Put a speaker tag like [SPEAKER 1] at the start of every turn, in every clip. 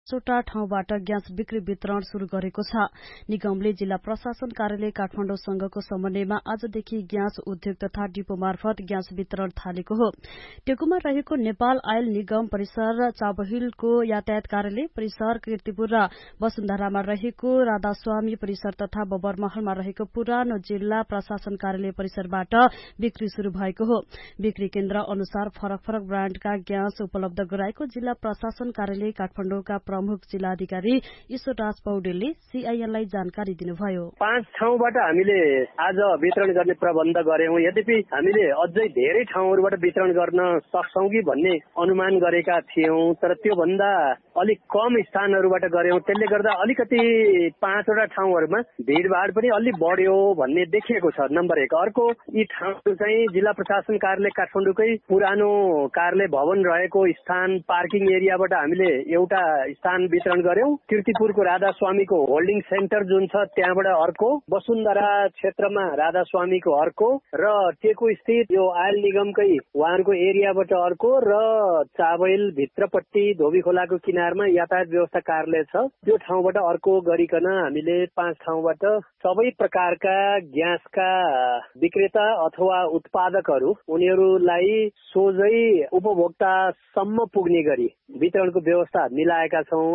[SPEAKER 1] वटा ठाउँबाट ग्यास बिक्री वितरण शुरू गरेको छ। निगमले जिल्ला प्रशासन कार्यालय काठमाडौँसँगको समन्वयमा आजदेखि ग्यास उद्योग तथा डिपो मार्फत ग्यास वितरण थालेको हो। टेकुमा रहेको नेपाल आयल निगम परिसर, चाबहिलको यातायात कार्यालय परिसर, कीर्तिपुर र वसुन्धरामा रहेको राधास्वामी परिसर तथा बबरमहलमा रहेको पुरानो जिल्ला प्रशासन कार्यालय परिसरबाट बिक्री शुरू भएको हो। बिक्री केन्द्र अनुसार फरक फरक ब्राण्डका ग्यास उपलब्ध गराएको जिल्ला प्रशासन कार्यालय काठमाडौँका प्रमुख जिल्लाधिकारी ईश्वरराज पौडेलले सीआईएनलाई जानकारी दिनुभयो।
[SPEAKER 2] 5 ठाउँबाट हामीले आज वितरण गर्ने प्रबन्ध गर्यौं। यद्यपि हामीले अझै धेरै ठाउँहरूबाट वितरण गर्न सक्छौं कि भन्ने अनुमान गरेका थियौं, तर त्यो भन्दा अलिक कम स्थानहरूबाट गर्यौं। त्यसले गर्दा अलिकति 5 वटा ठाउँहरूमा भीडभाड पनि अलि बढ्यो भन्ने देखिएको छ, नम्बर 1। अर्को, यी ठाउँहरू चाहिँ जिल्ला प्रशासन कार्यालय काठमाडौँकै पुरानो कार्यालय भवन रहेको स्थान पार्किङ एरियाबाट हामीले एउटा स्थान वितरण गर्यौं। कीर्तिपुरको राधास्वामीको होल्डिङ सेन्टर जुन छ त्यहाँबाट अर्को, वसुन्धरा क्षेत्रमा राधास्वामीको अर्को र टेकु स्थित यो आयल निगमकै उहाँहरूको एरियाबाट अर्को र चाबहिल भित्रपट्टि धोबी खोलाको किनारमा यातायात व्यवस्था कार्यालय छ त्यो ठाउँबाट अर्को गरिकन हामीले 5 ठाउँबाट सबै प्रकारका ग्यासका विक्रेता अथवा उत्पादकहरू उनीहरूलाई सोझै उपभोक्तासम्म पुग्ने गरी वितरणको व्यवस्था मिलाएका छौं।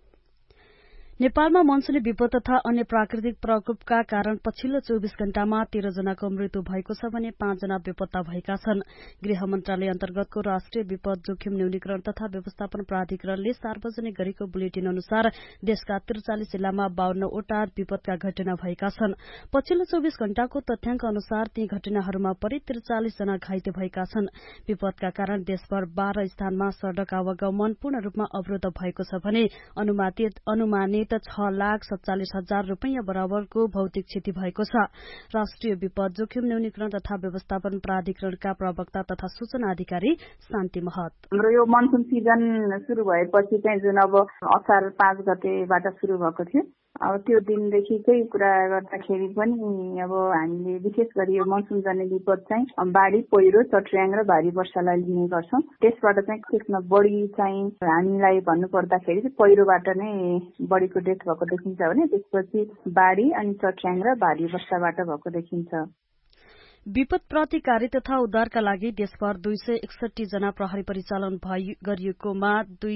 [SPEAKER 1] नेपालमा मनसुनी विपद तथा अन्य प्राकृतिक प्रकोपका कारण पछिल्लो 24 घण्टामा 13 जनाको मृत्यु भएको छ भने 5 जना बेपत्ता भएका छन्। गृह मन्त्रालय अन्तर्गतको राष्ट्रिय विपद जोखिम न्यूनीकरण तथा व्यवस्थापन प्राधिकरणले सार्वजनिक गरेको बुलेटिन अनुसार देशका 43 जिल्लामा 52 वटा विपदका घटना भएका छन्। पछिल्लो 24 घण्टाको तथ्याङ्क अनुसार ती घटनाहरूमा परि 43 जना घाइते भएका छन्। विपदका कारण देशभर 12 स्थानमा सड़क आवागमन पूर्ण रूपमा अवरोध भएको छ भने अनुमानित 6,47,000 रूपियाँ बराबरको भौतिक क्षति भएको छ। राष्ट्रिय विपद जोखिम न्यूनीकरण तथा व्यवस्थापन प्राधिकरणका प्रवक्ता तथा सूचना अधिकारी शान्ति महत,
[SPEAKER 3] हाम्रो यो मनसुन सिजन शुरू भएपछि चाहिँ जुन अब असार 5 गतेबाट शुरू भएको थियो, अब त्यो दिनदेखिकै कुरा गर्दाखेरि पनि अब हामीले विशेष गरी यो मनसुन जन्य विपद चाहिँ बाढी, पहिरो, चट्र्याङ र भारी वर्षालाई लिने गर्छौं। त्यसबाट चाहिँ त्यसमा बढी चाहिँ हामीलाई भन्नुपर्दाखेरि पहिरोबाट नै बढीको डेथ भएको देखिन्छ भने त्यसपछि बाढी अनि चट्र्याङ र भारी वर्षाबाट भएको देखिन्छ।
[SPEAKER 1] विपद प्रतिकारी तथा उद्धारका लागि देशभर 261 जना प्रहरी परिचालन गरिएकोमा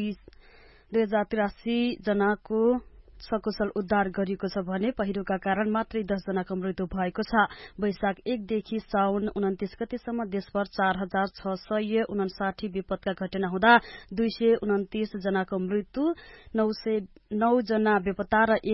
[SPEAKER 1] 2083 जनाको सकुशल उद्धार गरिएको छ भने पहिरोका कारण मात्रै 10 जनाको मृत्यु भएको छ। वैशाख 1 देखि साउन 29 गतेसम्म देशभर 4,659 विपदका घटना हुँदा 229 जनाको मृत्यु, 909 जना बेपत्ता र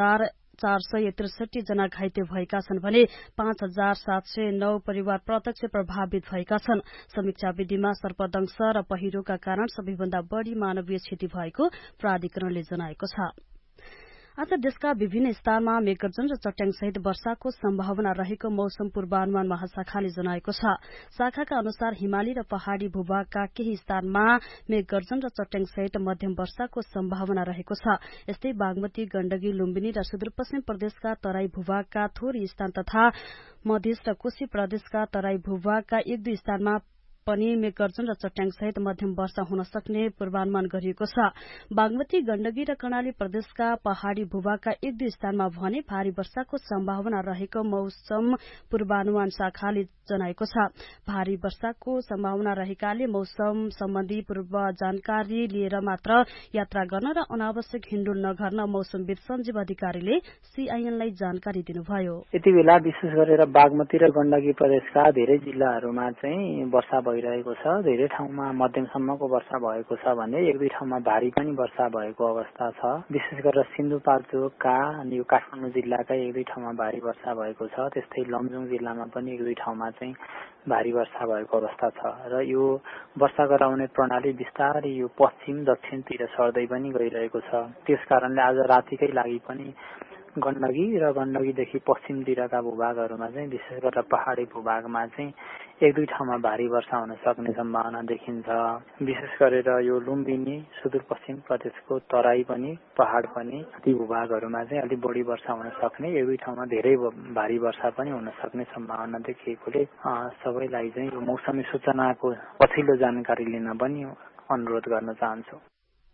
[SPEAKER 1] 1,463 जना घाइते भएका छन् भने 5,709 परिवार प्रत्यक्ष प्रभावित भएका छन्। समीक्षा विधिमा सर्पदंश र पहिरोका कारण सबैभन्दा बढ़ी मानवीय क्षति भएको प्राधिकरणले जनाएको छ। आज देशका विभिन्न स्थानमा मेघगर्जन र चट्याङ सहित वर्षाको सम्भावना रहेको मौसम पूर्वानुमान महाशाखाले जनाएको छ। शाखाका अनुसार हिमाली र पहाड़ी भूभागका केही स्थानमा मेघगर्जन र चट्याङ सहित मध्यम वर्षाको सम्भावना रहेको छ। यस्तै बागमती, गण्डकी, लुम्बिनी र सुदूरपश्चिम प्रदेशका तराई भूभागका थोरै स्थान तथा मधेस र कोशी प्रदेशका तराई भूभागका 1-2 स्थानमा पनि मेघगर्जन र चट्याङ सहित मध्यम वर्षा हुन सक्ने पूर्वानुमान गरिएको छ। बागमती, गण्डकी र कर्णाली प्रदेशका पहाड़ी भूभागका 1-2 स्थानमा भने भारी वर्षाको सम्भावना रहेको मौसम पूर्वानुमान शाखाले जनाएको छ। भारी वर्षाको सम्भावना रहेकाले मौसम सम्बन्धी पूर्व जानकारी लिएर मात्र यात्रा गर्न र अनावश्यक हिँडुल नगर्न मौसमविद सञ्जीव अधिकारीले सीआईएनलाई जानकारी दिनुभयो।
[SPEAKER 4] यति बेला विशेष गरेर बागमती र गण्डकी प्रदेशका धेरै जिल्लाहरूमा चाहिँ वर्षा भइरहेको छ। धेरै ठाउँमा मध्यमसम्मको वर्षा भएको छ भने 1-2 ठाउँमा भारी पनि वर्षा भएको अवस्था छ। विशेष गरेर सिन्धुपाल्चोकका अनि यो काठमाडौँ जिल्लाका 1-2 ठाउँमा भारी वर्षा भएको छ। त्यस्तै लमजुङ जिल्लामा पनि 1-2 ठाउँमा चाहिँ भारी वर्षा भएको अवस्था छ र यो वर्षा गराउने प्रणाली बिस्तारै यो पश्चिम दक्षिणतिर सर्दै पनि गइरहेको छ। त्यसकारणले आज रातिकै लागि पनि गण्डकी र गण्डकीदेखि पश्चिमतिरका भूभागहरूमा चाहिँ विशेष गरेर पहाड़ी भूभागमा चाहिँ 1-2 ठाउँमा भारी वर्षा हुन सक्ने सम्भावना देखिन्छ। विशेष गरेर यो लुम्बिनी, सुदूरपश्चिम प्रदेशको तराई पनि, पहाड़ पनि ती भूभागहरूमा चाहिँ अलि बढी वर्षा हुन सक्ने, 1-2 ठाउँमा धेरै भारी वर्षा पनि हुन सक्ने सम्भावना देखिएकोले सबैलाई चाहिँ यो मौसमी सूचनाको पछिल्लो जानकारी लिन पनि अनुरोध गर्न चाहन्छु।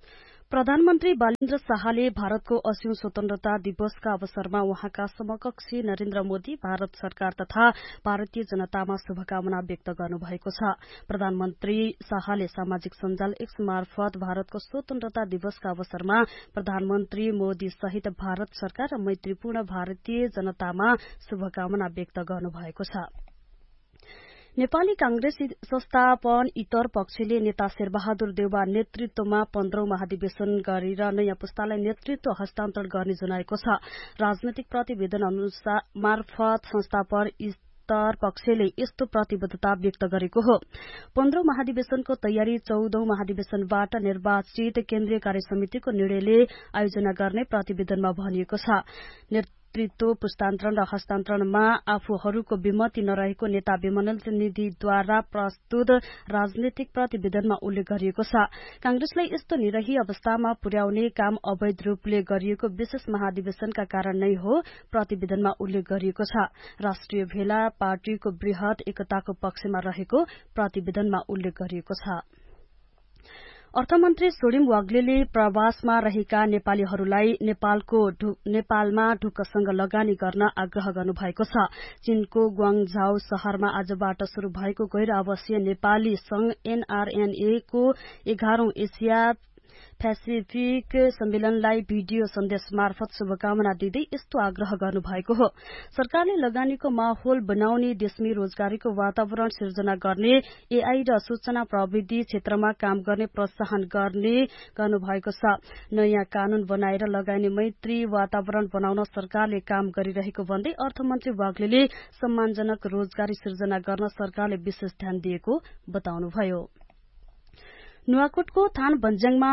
[SPEAKER 1] प्रधानमन्त्री बालेन्द्र शाहले भारतको 80औं स्वतन्त्रता दिवसका अवसरमा वहाँका समकक्षी नरेन्द्र मोदी, भारत सरकार तथा भारतीय जनतामा शुभकामना व्यक्त गर्नुभएको छ। प्रधानमन्त्री शाहले सामाजिक सञ्जाल एक्स मार्फत भारतको स्वतन्त्रता दिवसका अवसरमा प्रधानमन्त्री मोदी सहित भारत सरकार र मैत्रीपूर्ण भारतीय जनतामा शुभकामना व्यक्त गर्नुभएको छ। नेपाली कांग्रेस संस्थापन इतर पक्षले नेता शेरबहादुर देउवा नेतृत्वमा 15औं महाधिवेशन गरेर नयाँ पुस्तालाई नेतृत्व हस्तान्तरण गर्ने जनाएको छ। राजनैतिक प्रतिवेदन अनुसार मार्फत संस्थापन इतर पक्षले यस्तो प्रतिबद्धता व्यक्त गरेको हो। 15औं महाधिवेशनको तयारी 14औं महाधिवेशनबाट निर्वाचित केन्द्रीय कार्य समितिको निर्णयले आयोजना गर्ने प्रतिवेदनमा भनिएको छ। नेतृत्व पुस्तान्तरण र हस्तान्तरणमा आफूहरूको विमति नरहेको नेता विमल निधिद्वारा प्रस्तुत राजनैतिक प्रतिवेदनमा उल्लेख गरिएको छ। कांग्रेसलाई यस्तो निरही अवस्थामा पुर्याउने काम अवैध रूपले गरिएको विशेष महाधिवेशनका कारण नै हो प्रतिवेदनमा उल्लेख गरिएको छ। राष्ट्रिय भेला पार्टीको वृहत एकताको पक्षमा रहेको प्रतिवेदनमा उल्लेख गरिएको छ। अर्थमन्त्री सोडिम वाग्लेले प्रवासमा रहेका नेपालीहरूलाई नेपालमा ढुक्कसँग लगानी गर्न आग्रह गर्नुभएको छ। चीनको ग्वाङझाउ शहरमा आजबाट शुरू भएको गैर आवासीय नेपाली संघ NRNA को 11औं एसिया पेसिफिक सम्मेलनलाई भिडियो सन्देश मार्फत शुभकामना दिँदै यस्तो आग्रह गर्नुभएको हो। सरकारले लगानीको माहौल बनाउने, देशमै रोजगारीको वातावरण सिर्जना गर्ने, AI र सूचना प्रविधि क्षेत्रमा काम गर्ने प्रोत्साहन गर्ने गर्नुभएको छ। नयाँ कानून बनाएर लगानी मैत्री वातावरण बनाउन सरकारले काम गरिरहेको भन्दै अर्थमन्त्री वाग्लेले सम्मानजनक रोजगारी सिर्जना गर्न सरकारले विशेष ध्यान दिएको बताउनुभयो। नुवाकोटको थान बन्ज्याङमा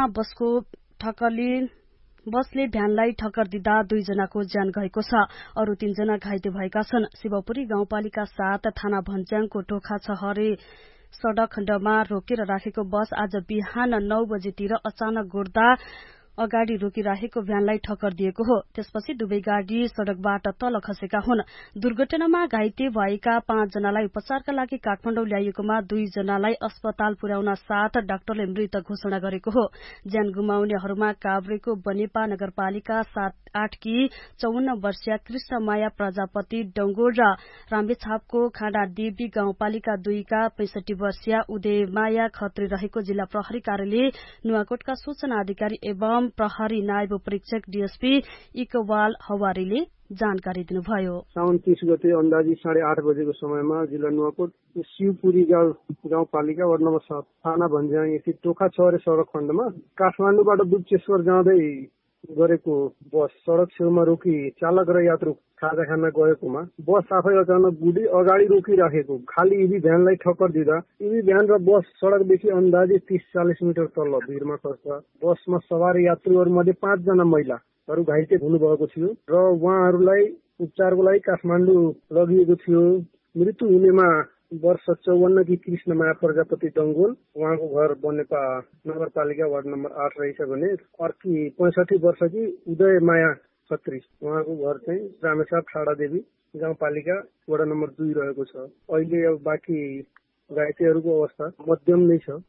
[SPEAKER 1] बसले भ्यानलाई ठक्कर दिँदा 2 जनाको ज्यान गएको छ। अरू 3 जना घाइते भएका छन्। शिवपुरी गाउँपालिका 7 थाना भन्ज्याङको टोखा छहरे सड़क खण्डमा रोकेर राखेको बस आज बिहान 9 बजेतिर अचानक गुड्दा अगाडि रोकिराखेको भ्यानलाई ठक्कर दिएको हो। त्यसपछि दुवै गाडी सड़कबाट तल खसेका हुन्। दुर्घटनामा घाइते भएका 5 जनालाई उपचारका लागि काठमाडौँ ल्याइएकोमा 2 जनालाई अस्पताल पुर्याउन साथ डाक्टरले मृत घोषणा गरेको हो। ज्यान गुमाउनेहरूमा काभ्रेको बनेपा नगरपालिका 8 की 54 वर्षीय कृष्णमाया प्रजापति डंगोर र रामेछापको खाँडादेवी गाउँपालिका 2 का 65 वर्षीय उदयमाया खत्री रहेको जिल्ला प्रहरी कार्यालय नुवाकोटका सूचना अधिकारी एवं प्रहरी नायब परीक्षक DSP इकबाल हवारीले जानकारी दिनुभयो।
[SPEAKER 5] साउन 30 गते अन्दाजी 8:30 बजेको समयमा जिल्ला नुवाकोट शिवपुरी गाउँपालिका वार्ड नम्बर 7 थाना भन्ज्याङ स्थित टोखा छहरे सड़क खण्डमा काठमाडौँबाट बुद्धेश्वर जाँदै गरेको बस सड़क छेउमा रोकी चालक र यात्रु खाजा खान गएकोमा बस आफै अचानक गुडी अगाडि रोकिराखेको खाली इभी भ्यानलाई ठक्कर दिँदा इभी भ्यान र बस सड़कदेखि अन्दाजी 30-40 मिटर तल भिरमा खस्दा बसमा सवार यात्रुहरूमध्ये 5 जना महिलाहरू घाइते हुनुभएको थियो र उहाँहरूलाई उपचारको लागि काठमाडौँ लगिएको थियो। मृत्यु हुनेमा वर्ष 54 की कृष्णमाया प्रजापति डंगोल, उहाँको घर बनेपा नगरपालिका वार्ड नम्बर 8 रहेछ भने अर्की 65 वर्ष की उदयमाया खत्री, उहाँको घर चाहिँ रामेछाप खाँडादेवी गाउँपालिका वडा नम्बर 2 रहेको छ। अहिले अब बाँकी घाइतेहरूको अवस्था मध्यम नै छ।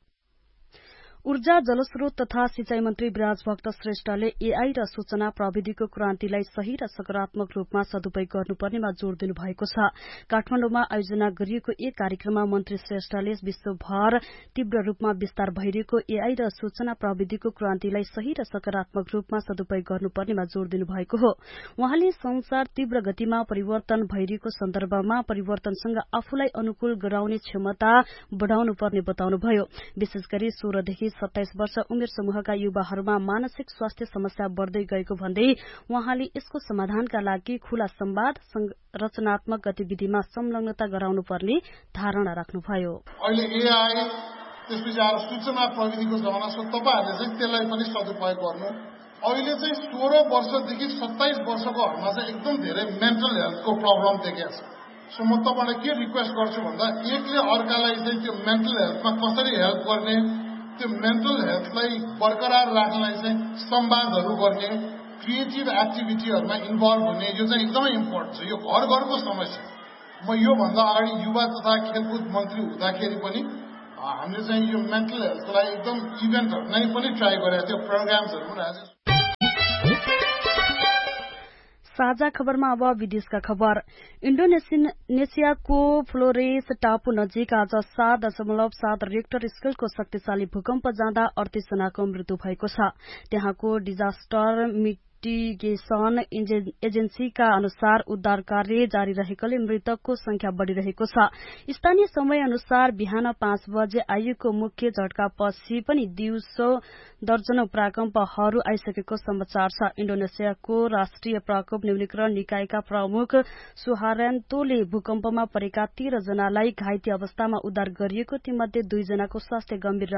[SPEAKER 1] ऊर्जा जलस्रोत तथा सिंचाई मन्त्री विराजभक्त श्रेष्ठले AI र सूचना प्रविधिको क्रान्तिलाई सही र सकारात्मक रूपमा सदुपयोग गर्नुपर्नेमा जोड़ दिनु भएको छ। काठमाडौँमा आयोजना गरिएको एक कार्यक्रममा मन्त्री श्रेष्ठले विश्वभर तीव्र रूपमा विस्तार भइरहेको AI र सूचना प्रविधिको क्रान्तिलाई सही र सकारात्मक रूपमा सदुपयोग गर्नुपर्नेमा जोड़ दिनु भएको हो। उहाँले संसार तीव्र गतिमा परिवर्तन भइरहेको सन्दर्भमा परिवर्तनसँग आफूलाई अनुकूल गराउने क्षमता बढ़ाउनु पर्ने बताउनुभयो। विशेष गरी 16 देखि 27 वर्ष उमेर समूहका युवाहरूमा मानसिक स्वास्थ्य समस्या बढ़दै गएको भन्दै उहाँले यसको समाधानका लागि खुला संवाद रचनात्मक गतिविधिमा संलग्नता गराउनु पर्ने धारणा राख्नुभयो।
[SPEAKER 6] अहिले AI त्यसपछि आएर सूचना प्रविधिको जमाना छ, तपाईहरुले चाहिँ त्यसलाई पनि सदुपयोग गर्नु। अहिले चाहिँ 16 वर्षदेखि 27 वर्षकोहरुमा चाहिँ एकदम धेरै मेन्टल हेल्थको प्रब्लम देखिएको छ। सो म तपाईलाई के रिक्वेस्ट गर्छु भन्दा एकले अर्कालाई चाहिँ त्यो मेन्टल हेल्थमा कसरी हेल्प गर्ने, त्यो मेन्टल हेल्थलाई बरकरार राख्नलाई चाहिँ संवादहरू गर्ने, क्रिएटिभ एक्टिभिटीहरूमा इन्भल्भ हुने, यो चाहिँ एकदमै इम्पोर्टेन्ट छ। यो घर घरको समस्या। म यो भन्दा अगाडि युवा तथा खेलकुद मन्त्री हुँदाखेरि पनि हामीले चाहिँ यो मेन्टल हेल्थलाई एकदम इभेन्टहरू नै पनि ट्राई गरेको थियो, प्रोग्राम्सहरू पनि राखेको।
[SPEAKER 1] साझा खबरमा अब विदेशका खबर। इन्डोनेसियाको फ्लोरेस टापु नजिक आज 7.7 रेक्टर स्केलको शक्तिशाली भूकम्प जाँदा 38 जनाको मृत्यु भएको छ। त्यहाँको डिजास्टर मिटिगेसन एजेन्सीका अनुसार उद्धार कार्य जारी रहेकोले मृतकको संख्या बढ़िरहेको छ। स्थानीय समय अनुसार बिहान 5 बजे आइएको मुख्य झट्कापछि पनि दिउँसो दर्जनौं प्राकम्पहरू आइसकेको समाचार छ। इन्डोनेसियाको राष्ट्रिय प्रकोप न्यूनीकरण निकायका प्रमुख सुहार्यान्तोले भूकम्पमा परेका 13 जनालाई घाइते अवस्थामा उद्धार गरिएको, तीमध्ये 2 जनाको स्वास्थ्य गम्भीर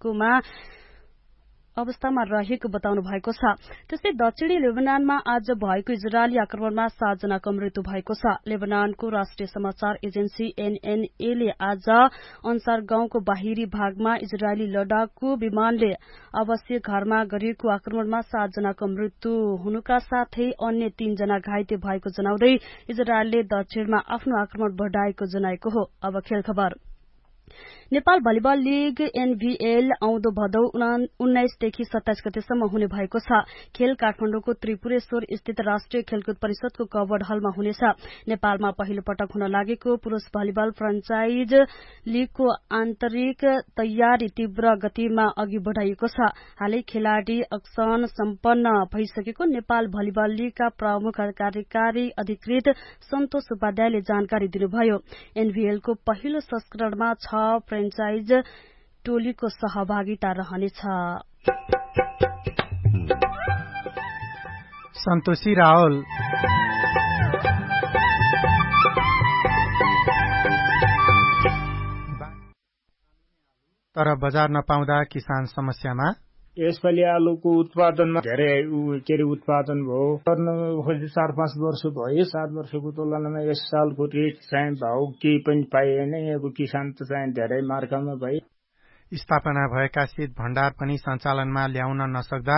[SPEAKER 1] अवस्थामा रहेको बताउनु भएको छ। त्यस्तै दक्षिणी लेबनानमा आज भएको इजरायली आक्रमणमा 7 जनाको मृत्यु भएको छ। लेबनानको राष्ट्रिय समाचार एजेन्सी एनएनए ले आज अन्सार गाउँको बाहिरी भागमा इजरायली लडाकु विमानले आवासीय घरमा गरिएको आक्रमणमा 7 जनाको मृत्यु हुनुका साथै अन्य 3 जना घाइते भएको जनाउँदै इजरायलले दक्षिणमा आफ्नो आक्रमण बढ़ाएको जनाएको हो। अब खेल खबर। नेपाल भलिबल लीग एनभीएल आउँदो भदौ 19 देखि 27 गतेसम्म हुने भएको छ। खेल काठमाडौँको त्रिपुरेश्वर स्थित राष्ट्रिय खेलकुद परिषदको कवर्ड हलमा हुनेछ। नेपालमा पहिलो पटक हुन लागेको पुरूष भलिबल फ्रेन्चाइज लीगको आन्तरिक तयारी तीव्र गतिमा अघि बढ़ाइएको छ। हालै खेलाड़ी अक्सन सम्पन्न भइसकेको नेपाल भलिबल लीगका प्रमुख कार्यकारी अधिकृत सन्तोष उपाध्यायले जानकारी दिनुभयो। एनभीएलको पहिलो संस्करणमा 6 फ्रेन्चाइज टोलीको सहभागिता रहनेछ।
[SPEAKER 7] सन्तोषी रावल। तर बजार नपाउँदा किसान समस्यामा।
[SPEAKER 8] यसपालि आलुको उत्पादनमा धेरै उत्पादन भयो, गर्न खोजी 4-5 वर्ष भयो। 7 वर्षको तुलनामा यस सालको रेट चाहिँ भाउ केही पनि पाइएन। अब किसान त चाहिँ धेरै मार्कामा भए।
[SPEAKER 7] स्थापना भएका शीत भण्डार पनि सञ्चालनमा ल्याउन नसक्दा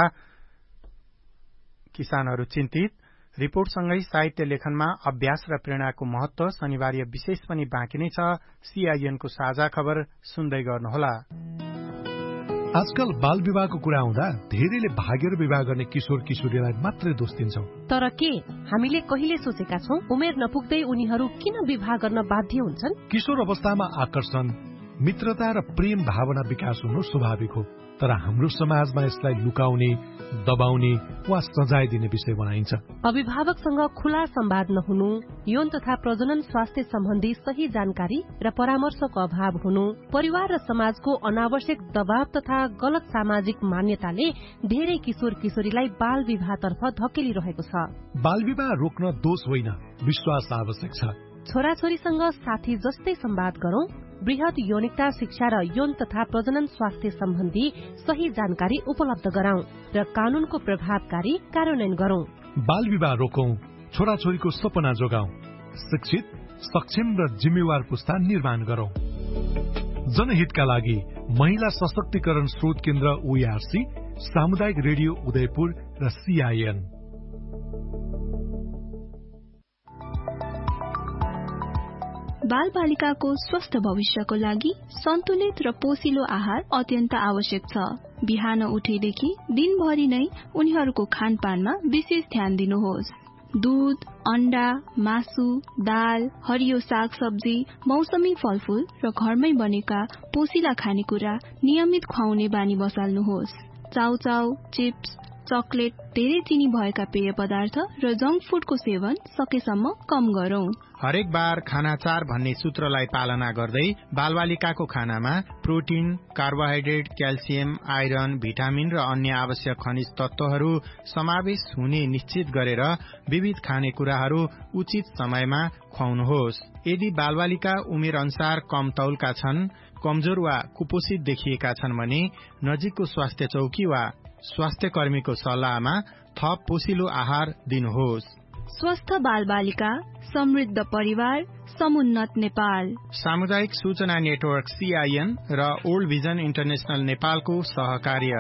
[SPEAKER 7] किसानहरू चिन्तित। रिपोर्टसँगै साहित्य लेखनमा अभ्यास र प्रेरणाको महत्व शनिबार विशेष पनि बाँकी नै छ। सीआईएनको साझा खबर सुन्दै गर्नुहोला।
[SPEAKER 9] आजकल बाल विवाहको कुरा आउँदा धेरैले भागेर विवाह गर्ने किशोर किशोरीलाई मात्रै दोष दिन्छौं।
[SPEAKER 10] तर के हामीले कहिले सोचेका छौं उमेर नपुग्दै उनीहरू किन विवाह गर्न बाध्य हुन्छन्?
[SPEAKER 9] किशोर अवस्थामा आकर्षण, मित्रता र प्रेम भावना विकास हुनु स्वाभाविक हो, तर हाम्रो समाजमा यसलाई लुकाउने, दबाउने वा सजाय दिने विषय बनाइन्छ।
[SPEAKER 10] अभिभावकसँग खुला संवाद नहुनु, यौन तथा प्रजनन स्वास्थ्य सम्बन्धी सही जानकारी र परामर्शको अभाव हुनु, परिवार र समाजको अनावश्यक दबाव तथा गलत सामाजिक मान्यताले धेरै किशोर किशोरीलाई बाल विवाहतर्फ धकेलिरहेको छ।
[SPEAKER 9] बाल विवाह रोक्न दोष होइन, विश्वास आवश्यक छ।
[SPEAKER 10] छोराछोरीसँग साथी जस्तै संवाद गरौं, बृहत यौनिकता शिक्षा र यौन तथा प्रजनन स्वास्थ्य सम्बन्धी सही जानकारी उपलब्ध गराउँ र कानूनको प्रभावकारी कार्यान्वयन गरौं।
[SPEAKER 9] बाल विवाह रोकौं, छोराछोरीको सपना जोगाउँ, शिक्षित, सक्षम र जिम्मेवार पुस्ता निर्माण गरौं। जनहितका लागि महिला सशक्तिकरण स्रोत केन्द्र ओआरसी, सामुदायिक रेडियो उदयपुर र सीआईएन।
[SPEAKER 11] बाल बालिकाको स्वस्थ भविष्यको लागि सन्तुलित र पोषिलो आहार अत्यन्त आवश्यक छ। बिहान उठेदेखि दिनभरि नै उनीहरूको खानपानमा विशेष ध्यान दिनुहोस्। दूध, अण्डा, मासु, दाल, हरियो सागसब्जी, मौसमी फलफूल र घरमै बनेका पोषिला खानेकुरा नियमित खुवाउने बानी बसाल्नुहोस्। चाउचाउ, चिप्स, चकलेट, धेरै चिनी भएका पेय पदार्थ र जंक फूडको सेवन सकेसम्म कम गरौं।
[SPEAKER 7] हरेक बार खाना 4 भन्ने सूत्रलाई पालना गर्दै बालबालिकाको खानामा protein, carbohydrate, calcium, iron, vitamin र अन्य आवश्यक खनिज तत्वहरू समावेश हुने निश्चित गरेर विविध खानेकुराहरू उचित समयमा खुवाउनुहोस्। यदि बालबालिका उमेर अनुसार कम तौलका छन्, कमजोर वा कुपोषित देखिएका छन् भने नजिकको स्वास्थ्य चौकी वा स्वास्थ्य कर्मीको सल्लाहमा थप पोषिलो आहार दिनुहोस्।
[SPEAKER 11] स्वस्थ बालबालिका, समृद्ध परिवार, समुन्नत नेपाल।
[SPEAKER 7] सामुदायिक सूचना नेटवर्क सीआईएन र ओल्ड भिजन इन्टरनेशनल नेपालको सहकार्य।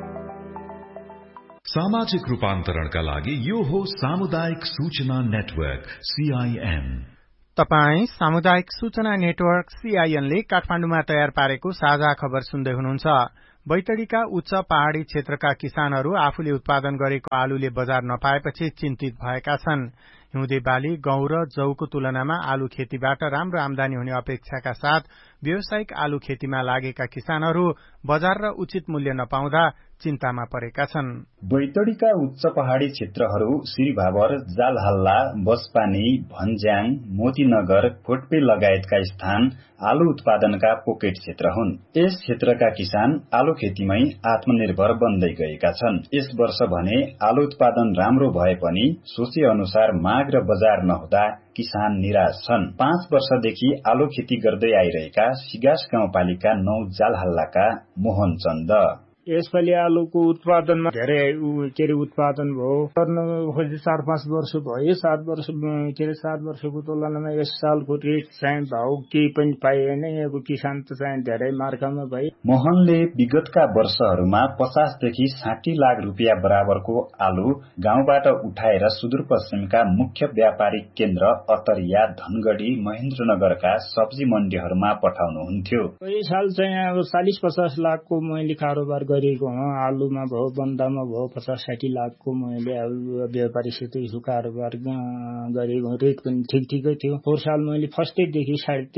[SPEAKER 12] सामाजिक रूपान्तरणका लागि यो हो सामुदायिक सूचना नेटवर्क सीआईएन।
[SPEAKER 7] तपाई सामुदायिक सूचना नेटवर्क CIN ले काठमाडौँमा तयार पारेको साझा खबर सुन्दै हुनुहुन्छ। बैतडीका उच्च पहाड़ी क्षेत्रका किसानहरू आफूले उत्पादन गरेको आलुले बजार नपाएपछि चिन्तित भएका छन्। हिउँदे बाली, गहुँ र जौको तुलनामा आलु खेतीबाट राम्रो आमदानी हुने अपेक्षाका साथ व्यावसायिक आलु खेतीमा लागेका किसानहरू बजार र उचित मूल्य नपाउँदा चिन्तामा परेका छन्।
[SPEAKER 12] बैतडीका उच्च पहाड़ी क्षेत्रहरू श्रीभावर, जालहल्ला, बसपानी, भन्ज्याङ, मोतीनगर, कोटपे लगायतका स्थान आलु उत्पादनका पोकेट क्षेत्र हुन्। यस क्षेत्रका किसान आलु खेतीमै आत्मनिर्भर बन्दै गएका छन्। यस वर्ष भने आलु उत्पादन राम्रो भए पनि सोचे अनुसार माग र बजार नहुँदा किसान निराश छन्। 5 वर्षदेखि आलु खेती गर्दै आइरहेका सिगास गाउँपालिका 9 जालहल्लाका मोहन चन्द
[SPEAKER 8] यसपालि आलुको उत्पादनमा धेरै उत्पादन भयो। 4-5 वर्ष भयो। 7 वर्षको तुलनामा यस सालको रेट चाहिँ भाउ केही पनि पाइएन। अब किसान त चाहिँ धेरै मार्कामा भए।
[SPEAKER 12] मोहनले विगतका वर्षहरूमा 50 देखि 60 लाख रुपियाँ बराबरको आलु गाउँबाट उठाएर सुदूरपश्चिमका मुख्य व्यापारिक केन्द्र अतरिया, धनगढ़ी, महेन्द्रनगरका सब्जी मण्डीहरूमा पठाउनुहुन्थ्यो।
[SPEAKER 8] यस साल चाहिँ अब 40-50 लाखको मैले कारोबार गरेको आलुमा भयो, बन्दामा भयो 50-60 लाखको मैले व्यापारीसित कारोबार गरेको। रेट पनि ठिकै थियो। पोहोर साल मैले फर्स्टैदेखि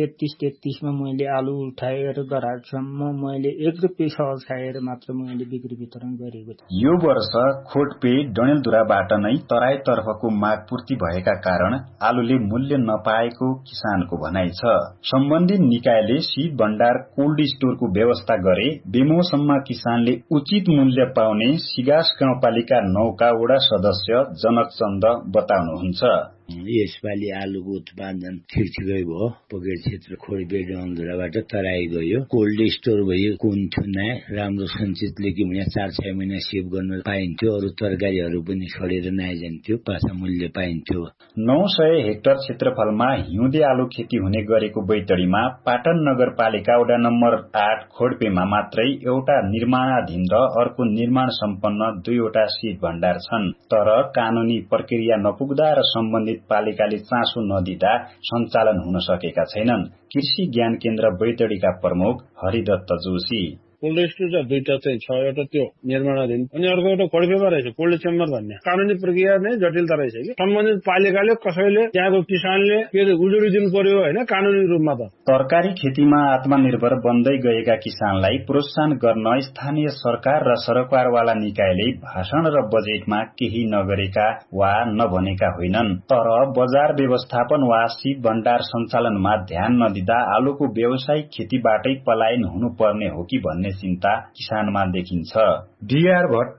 [SPEAKER 8] 33.33 मा मैले आलु उठाएर गराटसम्म मैले 1 रुपियाँ सजाएर मात्र मैले बिक्री वितरण गरेको थिएँ।
[SPEAKER 12] यो वर्ष खोटपे डडेलधुराबाट नै तराईतर्फको माग पूर्ति भएका कारण आलुले मूल्य नपाएको किसानको भनाइ छ। सम्बन्धित निकायले शीत भण्डार कोल्ड स्टोरको व्यवस्था गरे बेमौसममा किसानले उचित मूल्य पाउने सिगास गाउँपालिका 9 का वडा सदस्य जनक चन्द बताउनुहुन्छ।
[SPEAKER 13] यसपालि आलुको उत्पादन ठिकै भयो। पोकेट क्षेत्र खोडबे डडेलधुराबाट तराई गयो। कोल्ड स्टोर भयो, कुन्थुना राम्रो सञ्चितले कि भने 4-6 महिना सेभ गर्न पाइन्थ्यो। अरू तरकारीहरू पनि सडेर नआइजान्थ्यो, पासा मूल्य पाइन्थ्यो।
[SPEAKER 12] 900 हेक्टर क्षेत्रफलमा हिउँदे आलु खेती हुने गरेको बैतडीमा पाटन नगरपालिका वडा नम्बर 8 खोडपेमा मात्रै एउटा निर्माणाधीन र अर्को निर्माण सम्पन्न 2 वटा शीत भण्डार छन्। तर कानूनी प्रक्रिया नपुग्दा र सम्बन्धित पालिकाले चासो नदिँदा सञ्चालन हुन सकेका छैनन्। कृषि ज्ञान केन्द्र बैतडीका प्रमुख हरिदत्त जोशी
[SPEAKER 14] कोल्ड स्टोर चाहिँ 2टा चाहिँ छ। एउटा त्यो निर्माणाधीन अनि अर्को एउटा खोडपेमा रहेछ कोल्ड चेम्बर भन्ने। कानूनी प्रक्रिया नै जटिलता रहेछ कि सम्बन्धित पालिकाले कसैले त्यहाँको किसानले के उजुरी दिनु पर्यो हैन। कानूनी रूपमा त
[SPEAKER 12] तरकारी खेतीमा आत्मनिर्भर बन्दै गएका किसानलाई प्रोत्साहन गर्न स्थानीय सरकार र सरकारवाला निकायले भाषण र बजेटमा केही नगरेका वा नभनेका होइनन्। तर बजार व्यवस्थापन वा शीत भण्डार सञ्चालनमा ध्यान नदिँदा आलुको व्यावसायिक खेतीबाटै पलायन हुनुपर्ने हो कि भन्ने चिन्ता किसानमा देखिन्छ। डीआर भट्ट,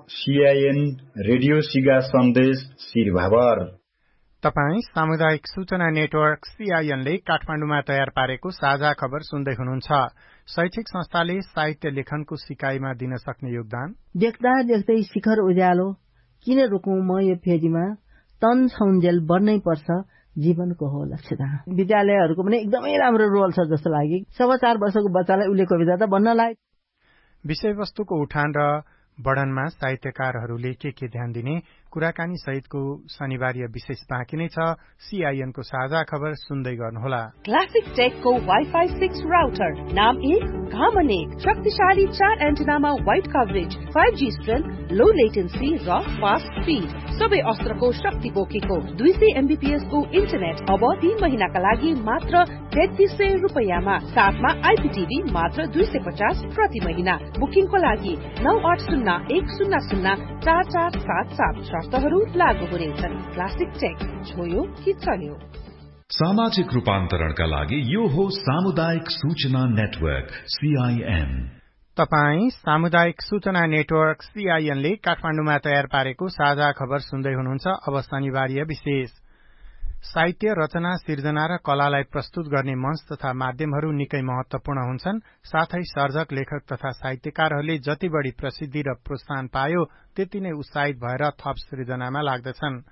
[SPEAKER 12] CIN, रेडियो सिगा सन्देश, श्रीभावर।
[SPEAKER 7] तपाई सामुदायिक सूचना नेटवर्क CIN ले काठमाडौँमा तयार पारेको साझा खबर सुन्दै हुनुहुन्छ। शैक्षिक संस्थाले साहित्य लेखनको सिकाइमा दिन सक्ने योगदान।
[SPEAKER 15] देख्दा देख्दै शिखर उज्यालो किन रोकौं म यो फेरीमा, तन छौन्जेल बन्नै पर्छ जीवनको हो लक्ष्यता। विद्यालयहरूको पनि एकदमै राम्रो रोल छ जस्तो लाग्यो। 4.25 वर्षको बच्चालाई उसले कविता त भन्न लायक।
[SPEAKER 7] विषयवस्तुको उठान र वर्णनमा साहित्यकारहरूले के ध्यान दिने कुराकानी सहितको शनिबारीय विशेष बाँकी नै छ। CIN को साझा खबर सुन्दै गर्नुहोला।
[SPEAKER 16] क्लासिक टेकको वाइफाई 6 राउटर, नाम 1 घाम अनेक, शक्तिशाली 4 एन्टेनामा वाइड कभरेज, 5G स्ट्रेन्थ, लो लेटेन्सी र फास्ट स्पिड, सबै अस्त्रको शक्ति बोकेको 200 MBPS को इन्टरनेट अब 3 महिनाका लागि मात्र 3300 रुपैयाँमा, साथमा IPTV मात्र 250 प्रति महिना। बुकिङको लागि 9801004477 शर्तहरू लागू हुनेछन्। क्लासिक टेक, छोयो कि चल्यो।
[SPEAKER 17] सामाजिक रूपान्तरणका लागि यो हो सामुदायिक सूचना नेटवर्क CIN।
[SPEAKER 7] तपाई सामुदायिक सूचना नेटवर्क CIN ले काठमाडौँमा तयार पारेको साझा खबर सुन्दै हुनुहुन्छ। अब शनिबारीय विशेष। साहित्य रचना, सिर्जना र कलालाई प्रस्तुत गर्ने मञ्च तथा माध्यमहरू निकै महत्वपूर्ण हुन्छन्। साथै सर्जक, लेखक तथा साहित्यकारहरूले जति बढी प्रसिद्धि र प्रोत्साहन पायो त्यति नै उत्साहित भएर थप सृजनामा लाग्दछन्।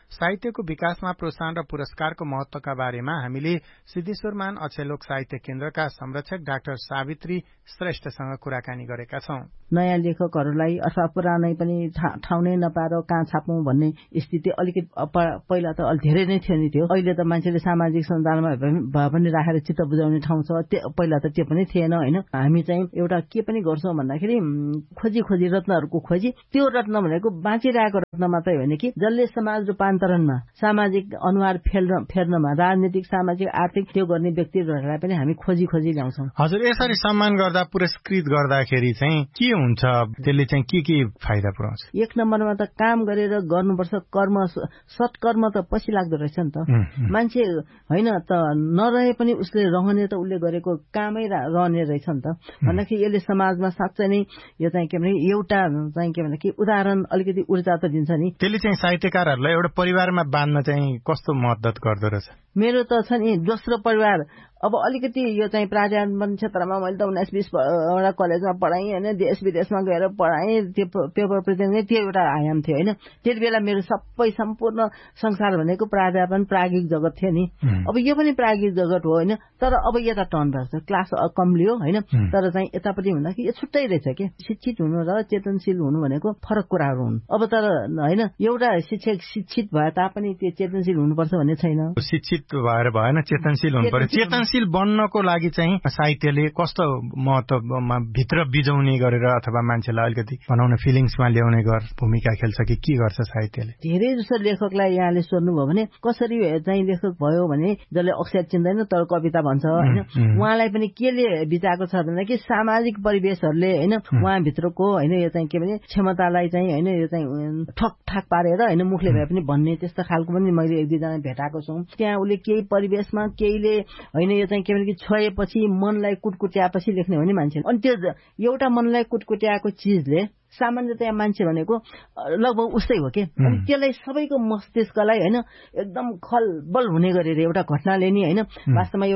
[SPEAKER 7] साहित्यको विकासमा प्रोत्साहन र पुरस्कारको महत्वका बारेमा हामीले सिद्धेश्वरमान अक्षयलोक साहित्य केन्द्रका संरक्षक डाक्टर सावित्री श्रेष्ठसँग कुराकानी गरेका छौं।
[SPEAKER 15] नयाँ लेखकहरूलाई अथवा पुरानै पनि ठाउँ नै नपाएर कहाँ छापौं भन्ने स्थिति अलिकति पहिला त अलि धेरै नै थियो नि त्यो। अहिले त मान्छेले सामाजिक सञ्जालमा भए पनि राखेर चित्त बुझाउने ठाउँ छ, पहिला त त्यो पनि थिएन होइन। हामी चाहिँ एउटा के पनि गर्छौं भन्दाखेरि खोजी रत्नहरूको खोजी, त्यो रत्न भनेको बाँचिरहेको रत्न मात्रै होइन कि जसले समाज रूपान्तरणमा सामाजिक अनुहार फेर्नमा राजनीतिक सामाजिक आर्थिक त्यो गर्ने व्यक्तिहरूलाई पनि हामी खोजी ल्याउँछौं।
[SPEAKER 7] हजुर, यसरी सम्मान गर्दा पुरस्कृत गर्दाखेरि चाहिँ के हुन्छ, त्यसले चाहिँ के फाइदा पुर्याउँछ?
[SPEAKER 15] एक नम्बरमा त काम गरेर गर्नुपर्छ, कर्म सत्कर्म त पछि लाग्दो रहेछ नि त। मान्छे होइन त नरहे पनि उसले रहने त उसले गरेको कामै रहने रहेछ नि त। भन्दाखेरि यसले समाजमा साँच्चै नै यो चाहिँ के भने एउटा चाहिँ के भने कि उदाहरण अलिकति ऊर्जा त दिन्छ नि।
[SPEAKER 7] त्यसले चाहिँ साहित्यकारहरूलाई एउटा परिवारमा बाँध्न चाहिँ कस्तो मद्दत गर्दो रहेछ?
[SPEAKER 15] मेरो त छ नि दोस्रो परिवार। अब अलिकति यो चाहिँ प्राध्यापन क्षेत्रमा मैले त 19-20 वटा कलेजमा पढाएँ होइन, देश विदेशमा गएर पढाएँ, त्यो पेपर प्रेजेन्ट त्यो एउटा आयाम थियो होइन। त्यति बेला मेरो सबै सम्पूर्ण संसार भनेको प्राध्यापन प्राज्ञिक जगत थियो नि। अब यो पनि प्राज्ञिक जगत हो होइन, तर अब यता टर्न भएछ, क्लास कम लियो होइन, तर चाहिँ यतापट्टि भन्दाखेरि यो छुट्टै रहेछ के। शिक्षित हुनु र चेतनशील हुनु भनेको फरक कुराहरू हुन्। अब तर होइन एउटा शिक्षक शिक्षित भए तापनि त्यो चेतनशील हुनुपर्छ भन्ने छैन।
[SPEAKER 7] शिक्षित भएर भएन, चेतनशील हुनु पर्यो। चेतनशील बन्नको लागि चाहिँ साहित्यले कस्तो महत्वमा भित्र बिजाउने गरेर अथवा मान्छेलाई अलिकति बनाउन फिलिङ्समा ल्याउने भूमिका खेल्छ कि के गर्छ साहित्यले?
[SPEAKER 15] धेरै जसो लेखकलाई यहाँले सोध्नुभयो भने कसरी चाहिँ लेखक भयो भने जसले अक्षर चिन्दैन तर कविता भन्छ होइन, उहाँलाई पनि केले बिताएको छ भने कि सामाजिक परिवेशहरूले होइन उहाँभित्रको होइन यो चाहिँ के भने क्षमतालाई चाहिँ होइन यो चाहिँ ठकठाक पारेर होइन मुखले भए पनि भन्ने त्यस्तो खालको पनि मैले एक दुईजना भेटाएको छु। त्यहाँ उसले केही परिवेशमा केहीले होइन यो चाहिँ के भने कि छोएपछि मनलाई कुटकुट्याएपछि लेख्ने हो नि मान्छे। अनि त्यो एउटा मनलाई कुटकुट्याएको चिजले सामान्यतया मान्छे भनेको लगभग उस्तै हो के। अनि त्यसलाई सबैको मस्तिष्कलाई होइन एकदम खलबल हुने गरेर एउटा घटनाले नि होइन वास्तवमा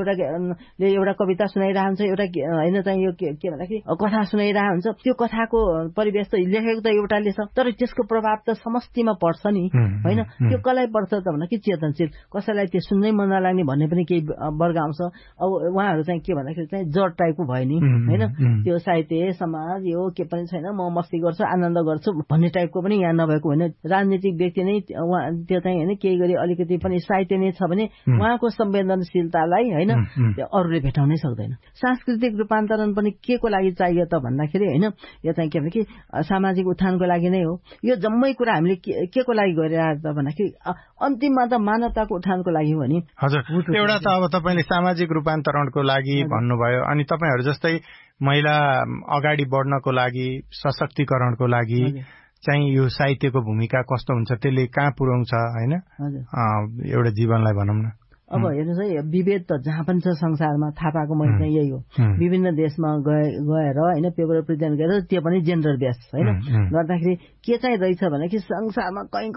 [SPEAKER 15] एउटा कविता सुनाइरहेको हुन्छ, एउटा होइन चाहिँ यो के भन्दाखेरि कथा सुनाइरहेको हुन्छ। त्यो कथाको परिवेश त लेखेको त एउटाले छ, तर त्यसको प्रभाव त समष्टिमा पर्छ नि होइन। त्यो कसलाई पर्छ त भन्दा कि चेतनशील, कसैलाई त्यो सुन्नै मन नलाग्ने भन्ने पनि केही वर्ग आउँछ। अब उहाँहरू चाहिँ के भन्दाखेरि चाहिँ जड टाइपको भयो नि होइन, त्यो साहित्य समाज यो के पनि छैन, म मस्ती गर्छु आनन्द गर्छु भन्ने टाइपको पनि यहाँ नभएको होइन। राजनीतिक व्यक्ति नै त्यो चाहिँ होइन केही गरी अलिकति पनि साहित्य नै छ भने उहाँको संवेदनशीलतालाई होइन अरूले भेटाउनै सक्दैन। सांस्कृतिक रूपान्तरण पनि के को लागि चाहियो त भन्दाखेरि होइन यो चाहिँ के भने कि सामाजिक उत्थानको लागि नै हो। यो जम्मै कुरा हामीले के को लागि गरिरहेको त भन्दाखेरि अन्तिममा त मानवताको उत्थानको लागि हो नि।
[SPEAKER 7] हजुर, एउटा त अब तपाईँले सामाजिक रूपान्तरणको लागि भन्नुभयो, अनि तपाईँहरू जस्तै महिला अगाडि बढ्नको लागि सशक्तिकरणको लागि चाहिँ यो साहित्यको भूमिका कस्तो हुन्छ, त्यसले कहाँ पुर्याउँछ होइन एउटा जीवनलाई भनौँ न?
[SPEAKER 15] अब हेर्नुहोस् है, विभेद त जहाँ पनि छ संसारमा, थाहा पाएको मैले चाहिँ यही हो। विभिन्न देशमा गएर होइन पेपर प्रेजेन्ट गरेर त्यो पनि जेन्डर बेस होइन गर्दाखेरि के चाहिँ रहेछ भने कि संसारमा कहीँ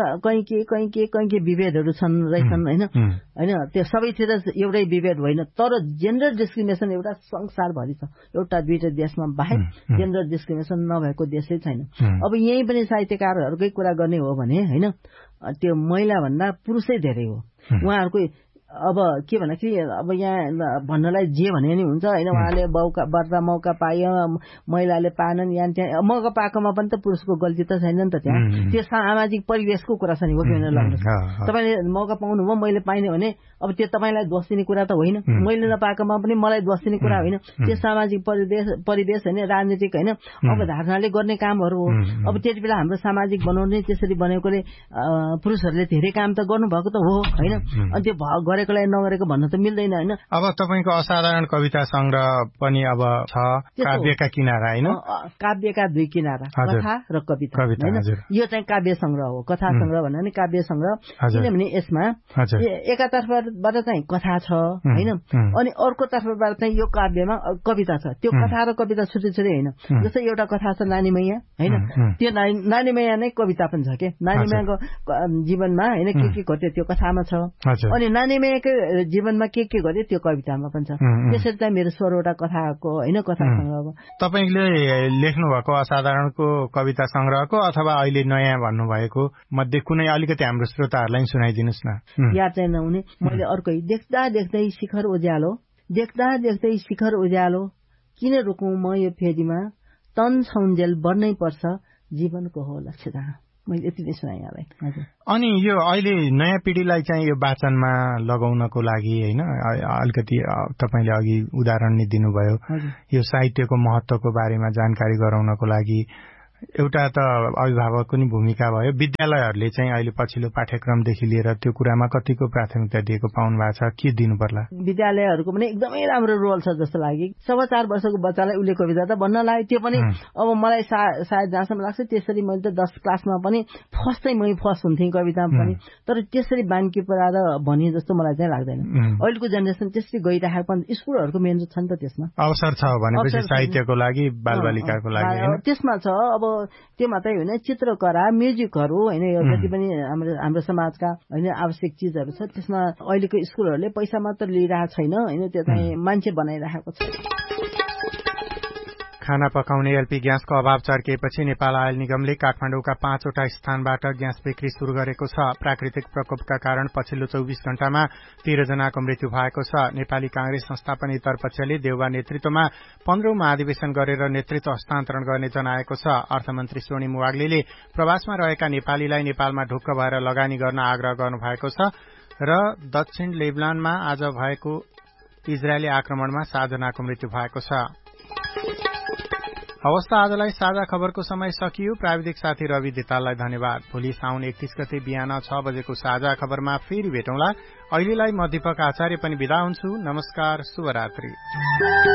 [SPEAKER 15] के विभेदहरू छन् रहेछन् होइन होइन त्यो सबैतिर एउटै विभेद होइन, तर जेन्डर डिस्क्रिमिनेसन एउटा संसारभरि छ। एउटा दुईटा देशमा बाहेक जेन्डर डिस्क्रिमिनेसन नभएको देशै छैन। अब यहीँ पनि साहित्यकारहरूकै कुरा गर्ने हो भने होइन त्यो महिला भन्दा पुरुषै धेरै हो। उहाँहरूको अब के भन्दाखेरि अब यहाँ भन्नलाई जे भने नि हुन्छ होइन, उहाँले बढ्दा मौका पायो महिलाले पाएनन्, यहाँ त्यहाँ मौका पाएकोमा पनि त पुरुषको गल्ती त छैन नि त। त्यहाँ त्यो सामाजिक परिवेशको कुरा छ नि हो कि होइन? लाग्नुहोस् तपाईँले मौका पाउनुभयो मैले पाइनँ भने अब त्यो तपाईँलाई दोष दिने कुरा त होइन, मैले नपाएकोमा पनि मलाई दोष दिने कुरा होइन। त्यो सामाजिक परिवेश होइन, राजनीतिक होइन अवधारणाले गर्ने कामहरू हो। अब त्यति बेला हाम्रो सामाजिक बनाउने त्यसरी बनेकोले पुरुषहरूले धेरै काम त गर्नुभएको त हो होइन, अनि त्यो गरेकोलाई नगरेको भन्न त मिल्दैन होइन।
[SPEAKER 7] अब तपाईँको असाधारण कविता संग्रह पनि अब छ, काव्यका किनारा होइन,
[SPEAKER 15] काव्यका दुई किनारा कथा र कविता होइन। यो चाहिँ काव्य संग्रह हो। कथा संग्रह भन्दा पनि काव्य संग्रह, किनभने यसमा एकातर्फबाट चाहिँ कथा छ होइन, अनि अर्को तर्फबाट चाहिँ यो काव्यमा कविता छ। त्यो कथा र कविता छुट्टै छुट्टै होइन। जस्तै एउटा कथा छ नानी मैया होइन, त्यो नानी मैया नै कविता पनि छ के। नानी मैयाको जीवनमा होइन के घट्यो त्यो कथामा छ। अनि नानी समयको जीवनमा के गर्यो त्यो कवितामा पनि छ। त्यसरी चाहिँ मेरो 16वटा कथाको होइन कथा संग्रहको।
[SPEAKER 7] तपाईले लेख्नु भएको असाधारणको कविता संग्रहको अथवा अहिले नयाँ भन्नुभएको मध्ये कुनै अलिकति हाम्रो श्रोताहरूलाई सुनाइदिनुस् न।
[SPEAKER 15] याद चाहिँ नहुने मैले अर्कै देख्दा देख्दै शिखर उज्यालो किन रोकौं म यो फेदीमा तन छौन्जेल बढ्नै पर्छ जीवनको हो लक्ष्यता। मैले यति नै सुनाएँ यहाँलाई।
[SPEAKER 7] अनि यो अहिले नयाँ पिढीलाई चाहिँ यो वाचनमा लगाउनको लागि होइन अलिकति तपाईले अघि उदाहरण नै दिनुभयो यो साहित्यको महत्त्वको बारेमा जानकारी गराउनको लागि एउटा त अभिभावकको नि भूमिका भयो। विद्यालयहरूले चाहिँ अहिले पछिल्लो पाठ्यक्रमदेखि लिएर त्यो कुरामा कतिको प्राथमिकता दिएको पाउनु भएको छ, के दिनु पर्ला?
[SPEAKER 15] विद्यालयहरूको पनि एकदमै राम्रो रोल छ जस्तो लाग्यो। 4.25 वर्षको बच्चालाई उसले कविता त भन्न लाग्यो। त्यो पनि अब मलाई सायद जहाँसम्म लाग्छ त्यसरी मैले त 10 क्लासमा पनि फर्स्ट हुन्थेँ कवितामा पनि, तर त्यसरी बान्की पराएर भने जस्तो मलाई चाहिँ लाग्दैन। अहिलेको जेनेरेसन त्यसरी गइरहेको पनि स्कुलहरूको मेहनत छ नि त, त्यसमा
[SPEAKER 7] अवसर छ भनेपछि साहित्यको लागि बालबालिकाको लागि
[SPEAKER 15] त्यसमा छ। अब त्यो मात्रै होइन, चित्रकला, म्युजिकहरू होइन, यो जति पनि हाम्रो समाजका होइन आवश्यक चिजहरू छ त्यसमा अहिलेको स्कुलहरूले पैसा मात्र लिइरहेको छैन होइन, त्यो चाहिँ मान्छे बनाइरहेको छ।
[SPEAKER 7] खाना पकाउने एलपी ग्यासको अभाव चर्किएपछि नेपाल आयल निगमले काठमाडौँका 5वटा स्थानबाट ग्यास बिक्री शुरू गरेको छ। प्राकृतिक प्रकोपका कारण पछिल्लो 24 घण्टामा 13 जनाको मृत्यु भएको छ। नेपाली कांग्रेस संस्थापन तर्पक्षले देउबा नेतृत्वमा 15औं महाधिवेशन गरेर नेतृत्व हस्तान्तरण गर्ने जनाएको छ। अर्थमन्त्री स्वर्णिम वाग्लेले प्रवासमा रहेका नेपालीलाई नेपालमा ढुक्क भएर लगानी गर्न आग्रह गर्नुभएको छ र दक्षिण लेबनानमा आज भएको इजरायली आक्रमणमा 7 जनाको मृत्यु भएको छ। अवस्था आजलाई साझा खबरको समय सकियो। प्राविधिक साथी रवि धिताललाई धन्यवाद। भोलि साउन 31 गते बिहान 6 बजेको साझा खबरमा फेरि भेटौँला। अहिलेलाई म दीपक आचार्य पनि बिदा हुन्छु। नमस्कार, शुभरात्रि।